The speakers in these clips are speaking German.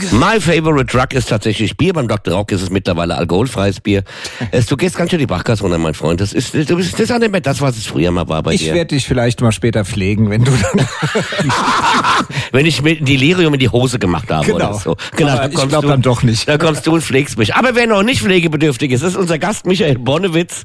My favorite drug ist tatsächlich Bier. Beim Dr. Rock ist es mittlerweile alkoholfreies Bier. Du gehst ganz schön die Bachgas runter, mein Freund. Das ist auch nicht mehr das, was es früher mal war bei dir. Ich werde dich vielleicht mal später pflegen, wenn du dann... Wenn ich mit Delirium in die Hose gemacht habe oder so. Genau, aber ich glaube dann doch nicht. Da kommst du und pflegst mich. Aber wer noch nicht pflegebedürftig ist, ist unser Gast Michael Bonnewitz.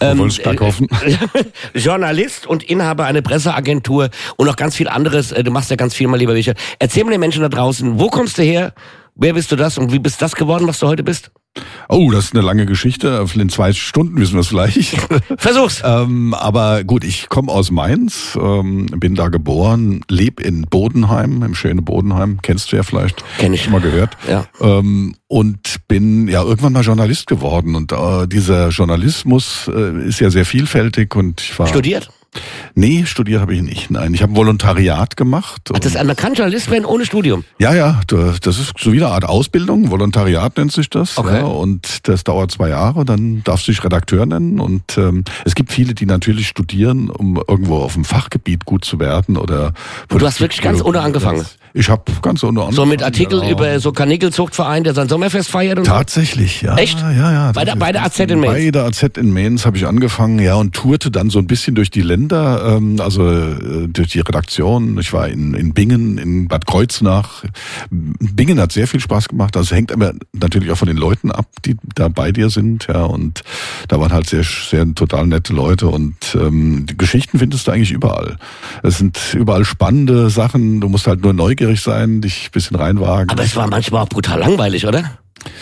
Journalist und Inhaber einer Presseagentur und noch ganz viel anderes. Du machst ja ganz viel, mal lieber Michael. Erzähl mal den Menschen da draußen, wo kommst du her? Wer bist du das und wie bist das geworden, was du heute bist? Oh, das ist eine lange Geschichte. In 2 Stunden wissen wir es vielleicht. Versuch's. Aber gut, ich komme aus Mainz, bin da geboren, lebe in Bodenheim, im schönen Bodenheim. Kennst du ja vielleicht. Kenn ich. Schon mal gehört. Ja. Und bin ja irgendwann mal Journalist geworden. Und dieser Journalismus ist ja sehr vielfältig. Und ich war... Studiert? Nee, studiert habe ich nicht. Nein, ich habe Volontariat gemacht. Ach, man kann Journalist werden ohne Studium? Ja, das ist so wie eine Art Ausbildung. Volontariat nennt sich das. Okay. Ja, und das dauert 2 Jahre, dann darfst du dich Redakteur nennen. Und es gibt viele, die natürlich studieren, um irgendwo auf dem Fachgebiet gut zu werden. Oder du hast wirklich ganz ohne angefangen? Ich habe ganz ohne angefangen. So mit Artikeln über so Karnickelzuchtverein, der sein Sommerfest feiert und tatsächlich, ja. Echt? Ja. Bei der AZ in Mainz? Bei der AZ in Mainz habe ich angefangen, ja, und tourte dann so ein bisschen durch die Länder, durch die Redaktion. Ich war in Bingen, in Bad Kreuznach. Bingen hat sehr viel Spaß gemacht. Also hängt aber natürlich auch von den Leuten ab, die da bei dir sind, ja. Und da waren halt sehr, sehr total nette Leute. Und die Geschichten findest du eigentlich überall. Es sind überall spannende Sachen. Du musst halt nur neugierig sein, dich ein bisschen reinwagen. Aber es war manchmal auch brutal langweilig, oder?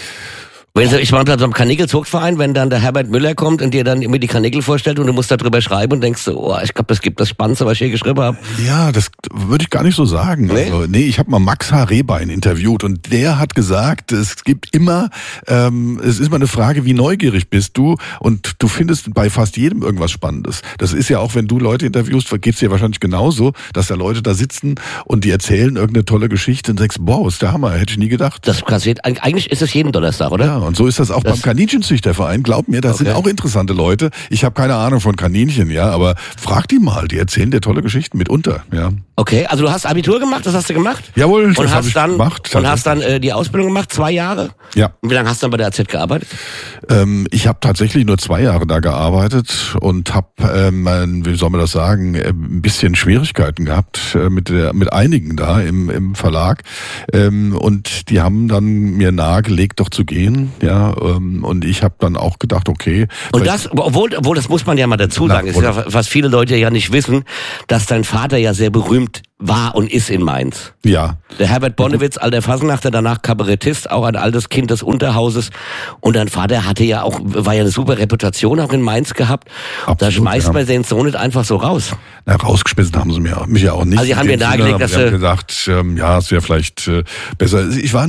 Ich war unter so einem Karnickelzuchtverein, wenn dann der Herbert Müller kommt und dir dann immer die Karnickel vorstellt und du musst da drüber schreiben und denkst so, ich glaube, das gibt das Spannendste, was ich hier geschrieben habe. Ja, das würde ich gar nicht so sagen. Nee? Also, ich habe mal Max H. Rehbein interviewt und der hat gesagt, es gibt immer, es ist immer eine Frage, wie neugierig bist du, und du findest bei fast jedem irgendwas Spannendes. Das ist ja auch, wenn du Leute interviewst, geht's dir wahrscheinlich genauso, dass da Leute da sitzen und die erzählen irgendeine tolle Geschichte und denkst, wow, ist der Hammer, hätte ich nie gedacht. Das passiert, eigentlich ist es jeden Donnerstag, oder? Ja, und so ist das auch beim Kaninchenzüchterverein. Glaub mir, da sind auch interessante Leute. Ich habe keine Ahnung von Kaninchen, ja, aber frag die mal, die erzählen dir tolle Geschichten mitunter, ja. Okay, also du hast Abitur gemacht, das hast du gemacht? Jawohl, das habe ich gemacht. Und hast dann die Ausbildung gemacht, 2 Jahre? Ja. Und wie lange hast du dann bei der AZ gearbeitet? Ich habe tatsächlich nur 2 Jahre da gearbeitet und habe, wie soll man das sagen, ein bisschen Schwierigkeiten gehabt mit einigen da im Verlag. Und die haben dann mir nahegelegt, doch zu gehen, ja. Und ich habe dann auch gedacht, okay. Und das, obwohl das muss man ja mal dazu sagen, ist ja, was viele Leute ja nicht wissen, dass dein Vater ja sehr berühmt war und ist in Mainz. Ja. Der Herbert Bonnewitz, alter Fasnachter, danach Kabarettist, auch ein altes Kind des Unterhauses. Und dein Vater war ja eine super Reputation auch in Mainz gehabt. Absolut, da schmeißt man den so nicht einfach so raus. Na, rausgeschmissen haben sie mich ja auch nicht. Also sie haben mir nahegelegt, dass sie haben gesagt, es wäre vielleicht besser. Ich war